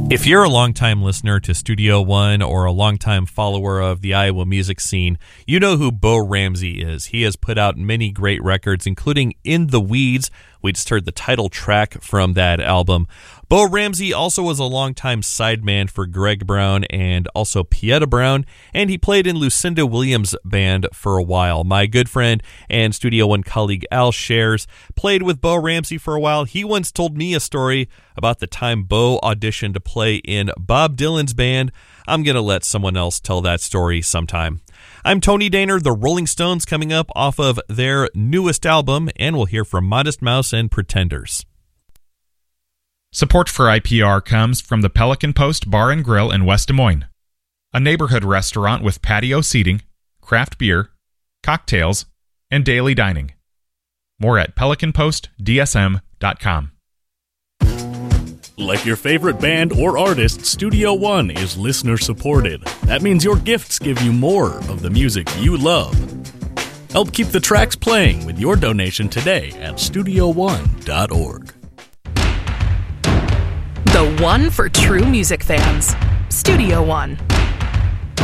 If you're a longtime listener to Studio One or a longtime follower of the Iowa music scene, you know who Bo Ramsey is. He has put out many great records, including In the Weeds. We just heard the title track from that album. Bo Ramsey also was a longtime sideman for Greg Brown and also Pieta Brown, and he played in Lucinda Williams' band for a while. My good friend and Studio One colleague Al Shares played with Bo Ramsey for a while. He once told me a story about the time Bo auditioned to play in Bob Dylan's band. I'm going to let someone else tell that story sometime. I'm Tony Daner, the Rolling Stones, coming up off of their newest album, and we'll hear from Modest Mouse and Pretenders. Support for IPR comes from the Pelican Post Bar and Grill in West Des Moines, a neighborhood restaurant with patio seating, craft beer, cocktails, and daily dining. More at pelicanpostdsm.com. Like your favorite band or artist, Studio One is listener-supported. That means your gifts give you more of the music you love. Help keep the tracks playing with your donation today at StudioOne.org. The one for true music fans. Studio One.